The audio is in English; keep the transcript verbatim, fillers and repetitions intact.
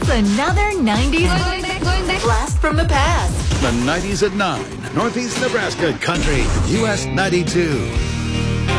another nineties going back, going back. Blast from the past. The nineties at nine. Northeast Nebraska Country. U S ninety-two.